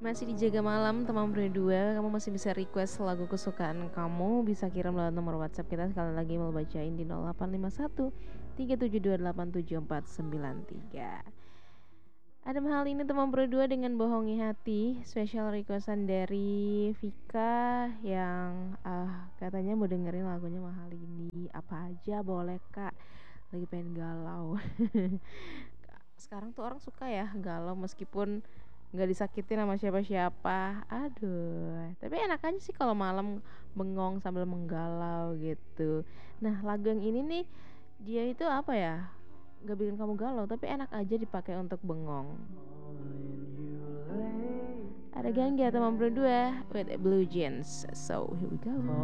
Masih dijaga malam teman berdua. Kamu masih bisa request lagu kesukaan kamu. Bisa kirim lewat nomor WhatsApp kita. Sekali lagi mau bacain di 0851 372874993. Ada hal ini teman berdua dengan bohongi hati. Special requestan dari Vika yang katanya mau dengerin lagunya mahal ini. Apa aja boleh kak. Lagi pengen galau. Sekarang tuh orang suka ya galau meskipun nggak disakitin sama siapa-siapa. Aduh, tapi enak aja sih kalau malam bengong sambil menggalau gitu. Nah, lagu yang ini nih dia itu apa ya, nggak bikin kamu galau tapi enak aja dipakai untuk bengong. Ada Gangga teman berdua with Blue Jeans. So here we go.